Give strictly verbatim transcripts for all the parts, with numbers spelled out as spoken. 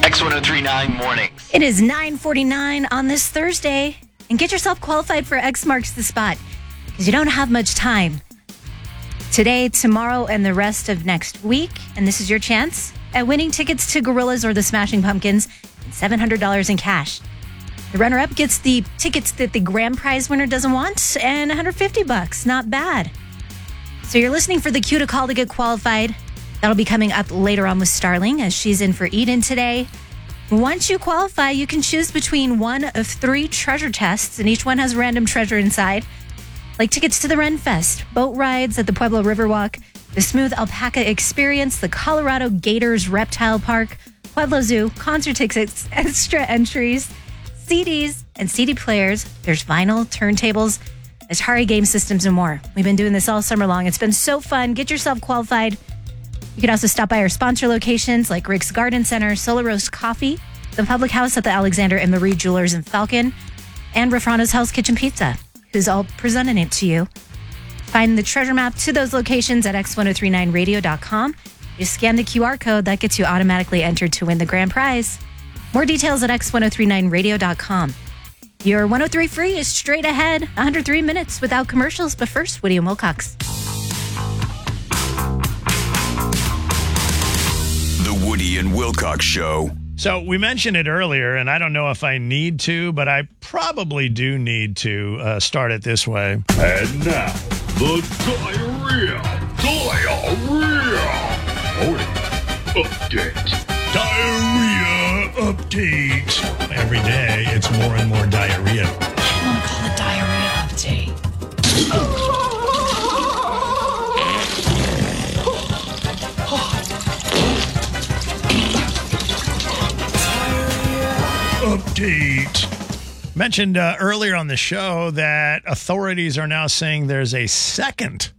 X one oh three point nine Mornings. It is nine forty-nine on this Thursday, and get yourself qualified for X Marks the Spot, because you don't have much time. Today, tomorrow, and the rest of next week, and this is your chance at winning tickets to Gorillaz or the Smashing Pumpkins and seven hundred dollars in cash. The runner-up gets the tickets that the grand prize winner doesn't want and one hundred fifty bucks. Not bad. So you're listening for the cue to call to get qualified. That'll be coming up later on with Starling, as she's in for Eden today. Once you qualify, you can choose between one of three treasure chests, and each one has random treasure inside, like tickets to the Ren Fest, boat rides at the Pueblo Riverwalk, the Smooth Alpaca Experience, the Colorado Gators Reptile Park, Pueblo Zoo, concert tickets, extra entries, C Ds, and C D players. There's vinyl, turntables, Atari game systems, and more. We've been doing this all summer long. It's been so fun. Get yourself qualified. You can also stop by our sponsor locations like Rick's Garden Center, Solar Roast Coffee, the Public House at the Alexander and Marie Jewelers in Falcon, and Rafrano's Hell's Kitchen Pizza, who's all presenting it to you. Find the treasure map to those locations at x ten thirty-nine radio dot com. You scan the Q R code, that gets you automatically entered to win the grand prize. More details at x ten thirty-nine radio dot com. Your one oh three Free is straight ahead, one hundred three minutes without commercials. But first, Woody and Wilcox. The Woody and Wilcox Show. So we mentioned it earlier, and I don't know if I need to, but I probably do need to uh, start it this way. And now, the diarrhea, diarrhea, oh, update. Diarrhea update. Every day, it's more and more diarrhea. I want to call it diarrhea update. Update. Mentioned uh, earlier on the show that authorities are now saying there's a second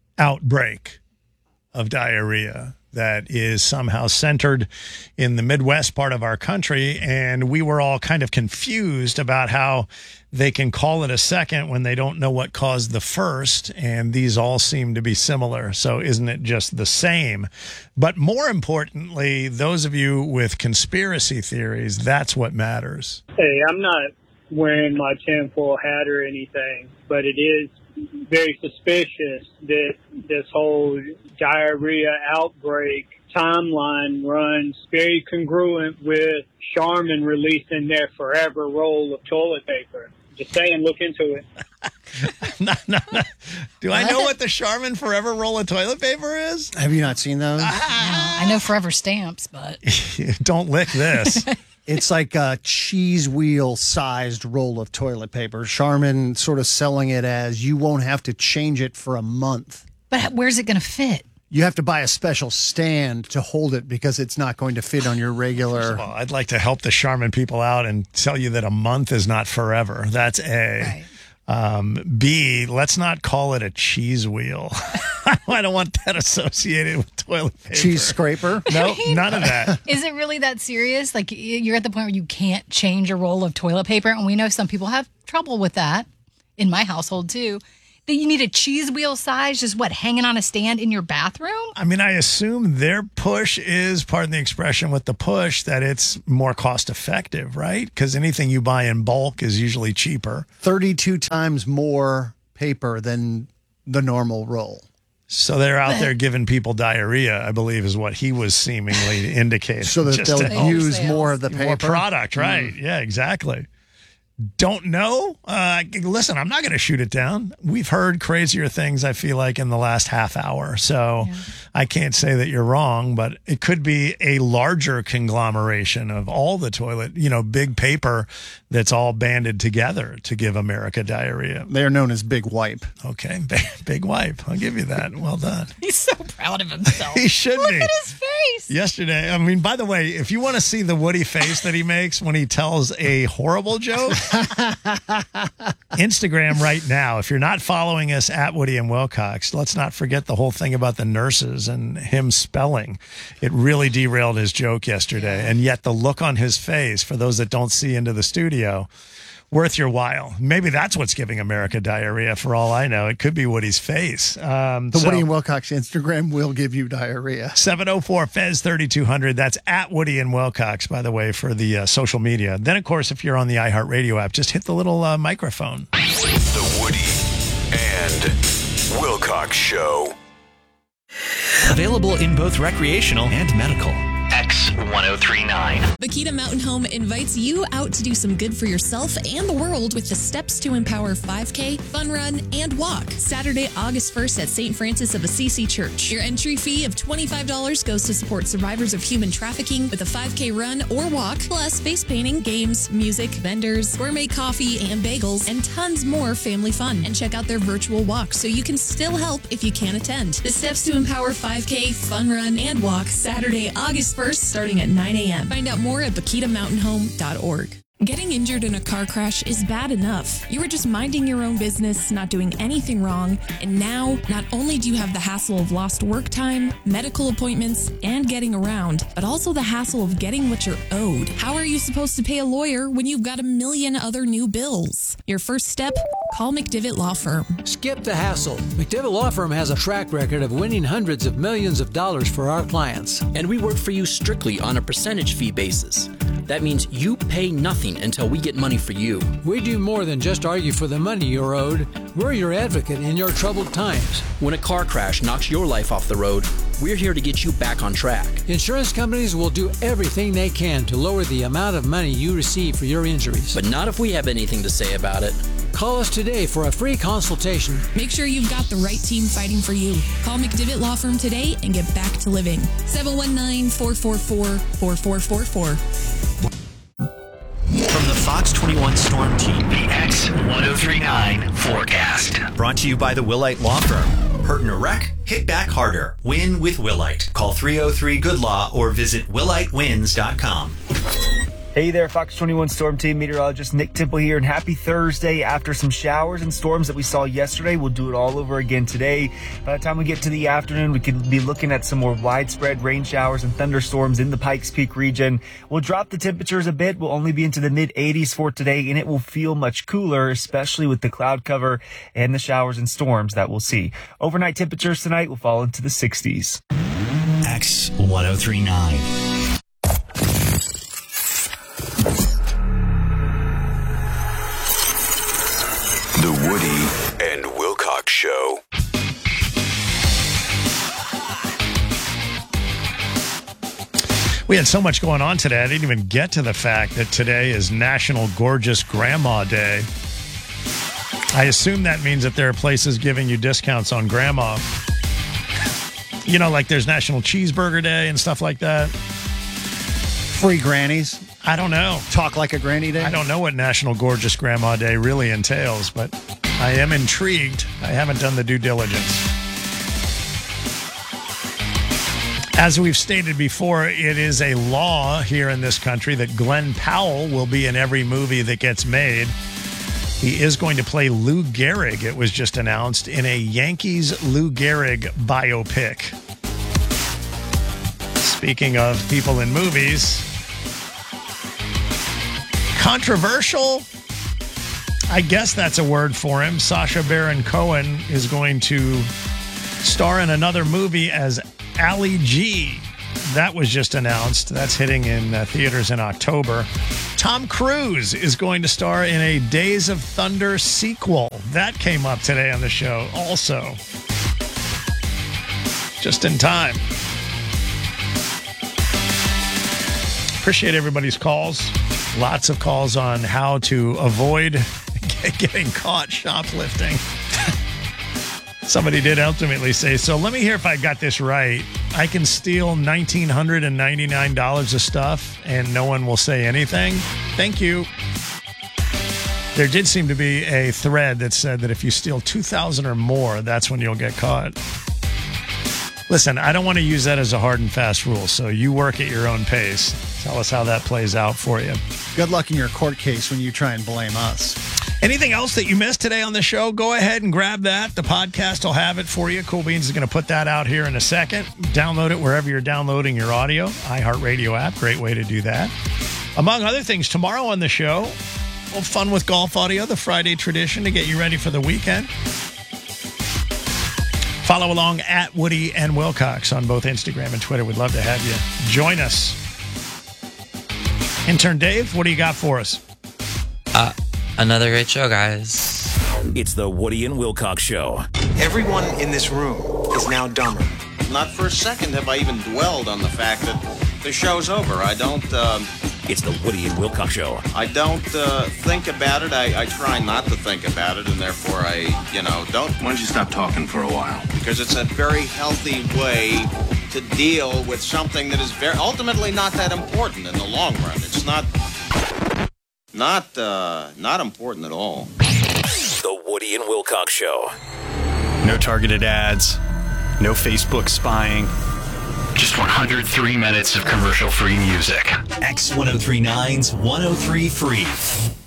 outbreak of diarrhea that is somehow centered in the Midwest part of our country, and we were all kind of confused about how they can call it a second when they don't know what caused the first, and these all seem to be similar. So isn't it just the same? But more importantly, those of you with conspiracy theories, that's what matters. Hey, I'm not wearing my tinfoil hat or anything, but it is very suspicious that this whole diarrhea outbreak timeline runs very congruent with Charmin releasing their forever roll of toilet paper. Just saying, look into it. no, no, no. Do I know what the Charmin Forever roll of toilet paper is? Have you not seen those? I know Forever stamps, but don't lick this. It's like a cheese wheel sized roll of toilet paper. Charmin sort of selling it as you won't have to change it for a month. But where's it going to fit? You have to buy a special stand to hold it because it's not going to fit on your regular. Well, I'd like to help the Charmin people out and tell you that a month is not forever. That's A. Right. Um, B, let's not call it a cheese wheel. I don't want that associated with toilet paper. Cheese scraper? No, none of that. Is it really that serious? Like, you're at the point where you can't change a roll of toilet paper, and we know some people have trouble with that, in my household too. That you need a cheese wheel size, just what, hanging on a stand in your bathroom? I mean, I assume their push is, pardon the expression, with the push, that it's more cost effective, right? Because anything you buy in bulk is usually cheaper. thirty-two times more paper than the normal roll. So they're out there giving people diarrhea, I believe, is what he was seemingly indicating. So that Just they'll to use sales. more of the paper. more product, right? Mm. Yeah, exactly. Don't know. Uh, listen, I'm not going to shoot it down. We've heard crazier things, I feel like, in the last half hour. So Yeah. I can't say that you're wrong, but it could be a larger conglomeration of all the toilet, you know, big paper that's all banded together to give America diarrhea. They are known as Big Wipe. Okay, big wipe. I'll give you that. Well done. He's so proud of himself. He should Look be. at his face. Yesterday, I mean, by the way, if you want to see the Woody face that he makes when he tells a horrible joke, Instagram right now. If you're not following us at Woody and Wilcox, let's not forget the whole thing about the nurses and him spelling. It really derailed his joke yesterday. And yet the look on his face, for those that don't see into the studio, worth your while. Maybe that's what's giving America diarrhea for all I know. It could be Woody's face. Um, The so, Woody and Wilcox Instagram will give you diarrhea. seven oh four F E Z thirty-two hundred. That's at Woody and Wilcox, by the way, for the uh, social media. Then, of course, if you're on the iHeartRadio app, just hit the little uh, microphone. The Woody and Wilcox Show. Available in both recreational and medical. X ten thirty-nine. Bakita Mountain Home invites you out to do some good for yourself and the world with the Steps to Empower five K, Fun Run, and Walk. Saturday, August first at Saint Francis of Assisi Church. Your entry fee of twenty-five dollars goes to support survivors of human trafficking with a five K run or walk, plus face painting, games, music, vendors, gourmet coffee and bagels, and tons more family fun. And check out their virtual walk so you can still help if you can't attend. The Steps to Empower five K, Fun Run, and Walk, Saturday, August first, starting at nine a.m. Find out more at bakita mountain home dot org. Getting injured in a car crash is bad enough. You were just minding your own business, not doing anything wrong, and now not only do you have the hassle of lost work time, medical appointments, and getting around, but also the hassle of getting what you're owed. How are you supposed to pay a lawyer when you've got a million other new bills? Your first step? Call McDivitt Law Firm. Skip the hassle. McDivitt Law Firm has a track record of winning hundreds of millions of dollars for our clients. And we work for you strictly on a percentage fee basis. That means you pay nothing until we get money for you. We do more than just argue for the money you're owed. We're your advocate in your troubled times. When a car crash knocks your life off the road, we're here to get you back on track. Insurance companies will do everything they can to lower the amount of money you receive for your injuries. But not if we have anything to say about it. Call us today for a free consultation. Make sure you've got the right team fighting for you. Call McDivitt Law Firm today and get back to living. seven one nine, four four four, four four four four. From the Fox twenty-one Storm Team, The X ten thirty-nine forecast. brought to you by the Willite Law Firm. Hurt in a wreck? Hit back harder. Win with Willite. Call three oh three good law or visit willite wins dot com. Hey there, Fox twenty-one Storm Team meteorologist Nick Temple here, and happy Thursday. After some showers and storms that we saw yesterday, we'll do it all over again today. By the time we get to the afternoon, we could be looking at some more widespread rain showers and thunderstorms in the Pikes Peak region. We'll drop the temperatures a bit. We'll only be into the mid eighties for today, and it will feel much cooler, especially with the cloud cover and the showers and storms that we'll see. Overnight temperatures tonight will fall into the sixties. X ten thirty-nine. The Woody and Wilcox Show. We had so much going on today. I didn't even get to the fact that today is National Gorgeous Grandma Day. I assume that means that there are places giving you discounts on grandma. You know, like there's National Cheeseburger Day and stuff like that. Free grannies. I don't know. Talk like a granny day. I don't know what National Gorgeous Grandma Day really entails, but I am intrigued. I haven't done the due diligence. As we've stated before, it is a law here in this country that Glenn Powell will be in every movie that gets made. He is going to play Lou Gehrig, it was just announced, in a Yankees Lou Gehrig biopic. Speaking of people in movies, controversial, I guess that's a word for him. Sacha Baron Cohen is going to star in another movie as Ali G. That was just announced. That's hitting in uh, theaters in October. Tom Cruise is going to star in a Days of Thunder sequel. That came up today on the show also. Just in time. Appreciate everybody's calls. Lots of calls on how to avoid getting caught shoplifting. Somebody did ultimately say, so let me hear if I got this right. I can steal one thousand nine hundred ninety-nine dollars of stuff and no one will say anything. Thank you. There did seem to be a thread that said that if you steal two thousand dollars or more, that's when you'll get caught. Listen, I don't want to use that as a hard and fast rule, so you work at your own pace. Tell us how that plays out for you. Good luck in your court case when you try and blame us. Anything else that you missed today on the show, go ahead and grab that. The podcast will have it for you. Cool Beans is going to put that out here in a second. Download it wherever you're downloading your audio. iHeartRadio app, great way to do that. Among other things, tomorrow on the show, little fun with golf audio, the Friday tradition to get you ready for the weekend. Follow along at Woody and Wilcox on both Instagram and Twitter. We'd love to have you join us. Intern Dave, what do you got for us? Uh, another great show, guys. It's the Woody and Wilcox Show. Everyone in this room is now dumber. Not for a second have I even dwelled on the fact that the show's over. I don't, um... It's the Woody and Wilcox Show. I don't uh, think about it. I, I try not to think about it, and therefore I, you know, don't... Why don't you stop talking for a while? Because it's a very healthy way to deal with something that is very ultimately not that important in the long run. It's not... Not, uh, not important at all. The Woody and Wilcox Show. No targeted ads. No Facebook spying. Just one hundred three minutes of commercial-free music. X ten thirty-nine's one oh three Free.